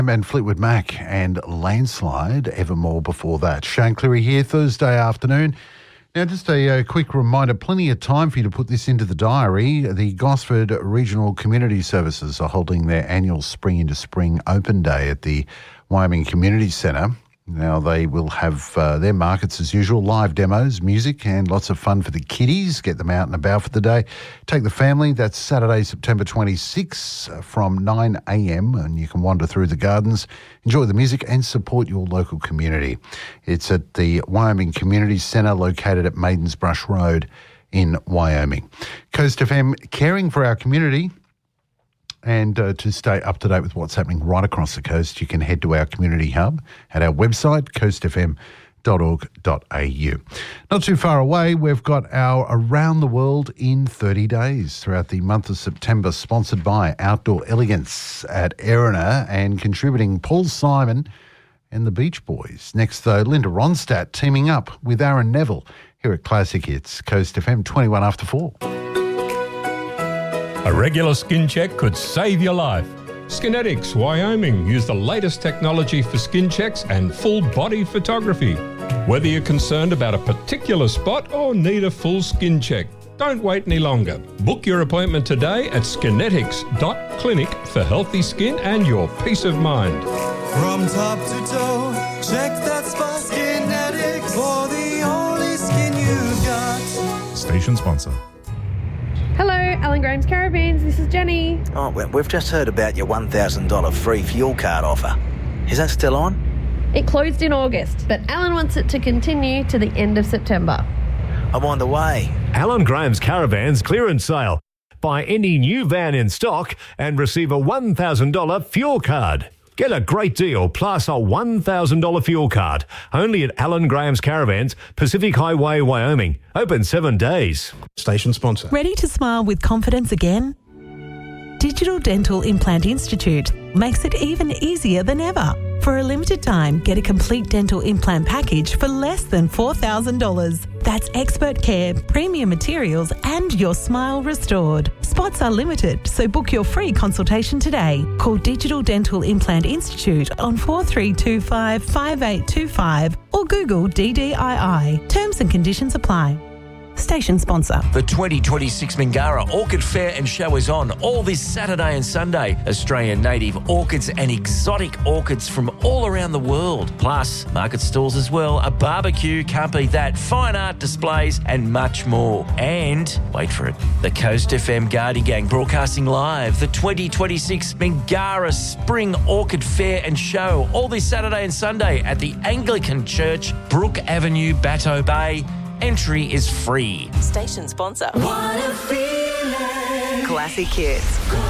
And Fleetwood Mac and Landslide, Evermore before that. Shane Cleary here, Thursday afternoon. Now, just a quick reminder, plenty of time for you to put this into the diary. The Gosford Regional Community Services are holding their annual Spring into Spring Open Day at the Wyoming Community Centre. Now, they will have their markets as usual, live demos, music and lots of fun for the kiddies. Get them out and about for the day. Take the family. That's Saturday, September 26 from 9 a.m. and you can wander through the gardens, enjoy the music and support your local community. It's at the Wyoming Community Centre located at Maidens Brush Road in Wyoming. Coast FM, caring for our community. And to stay up to date with what's happening right across the coast, you can head to our community hub at our website, coastfm.org.au. Not too far away, we've got our Around the World in 30 Days throughout the month of September, sponsored by Outdoor Elegance at Erina and contributing Paul Simon and the Beach Boys. Next, though, Linda Ronstadt teaming up with Aaron Neville here at Classic Hits, Coast FM, 21 after 4. A regular skin check could save your life. Skinetics Wyoming use the latest technology for skin checks and full body photography. Whether you're concerned about a particular spot or need a full skin check, don't wait any longer. Book your appointment today at skinetics.clinic for healthy skin and your peace of mind. From top to toe, check that spot. Skinetics for the only skin you've got. Station sponsor. Hello, Alan Graham's Caravans. This is Jenny. Oh, well, we've just heard about your $1,000 free fuel card offer. Is that still on? It closed in August, but Alan wants it to continue to the end of September. I'm on the way. Alan Graham's Caravans clearance sale. Buy any new van in stock and receive a $1,000 fuel card. Get a great deal plus a $1,000 fuel card. Only at Alan Graham's Caravans, Pacific Highway, Wyoming. Open 7 days. Station sponsor. Ready to smile with confidence again? Digital Dental Implant Institute makes it even easier than ever. For a limited time, get a complete dental implant package for less than $4,000. That's expert care, premium materials, and your smile restored. Spots are limited, so book your free consultation today. Call Digital Dental Implant Institute on 4325 5825 or Google DDII. Terms and conditions apply. Station sponsor. The 2026 Mingara Orchid Fair and Show is on all this Saturday and Sunday. Australian native orchids and exotic orchids from all around the world. Plus, market stalls as well, a barbecue, can't beat that, fine art displays and much more. And, wait for it, the Coast FM Guardy Gang broadcasting live the 2026 Mingara Spring Orchid Fair and Show all this Saturday and Sunday at the Anglican Church, Brook Avenue, Bateau Bay. Entry is free. Station sponsor. What a feeling. Classic Hits.